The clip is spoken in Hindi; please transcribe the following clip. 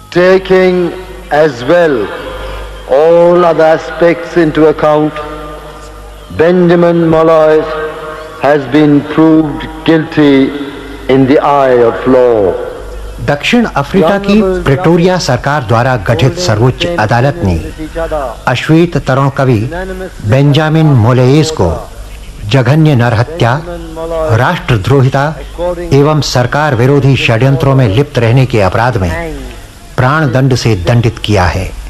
Taking as well all other aspects into account, Benjamin Molloy has been proved guilty in the eye of law. दक्षिण अफ्रीका की प्रेटोरिया सरकार द्वारा गठित सर्वोच्च अदालत ने अश्वेत तरुण कवि बेंजामिन मोलेस को जघन्य नरहत्या, राष्ट्रद्रोहिता एवं सरकार विरोधी षड्यंत्रों में लिप्त रहने के अपराध में प्राण दंड से दंडित किया है।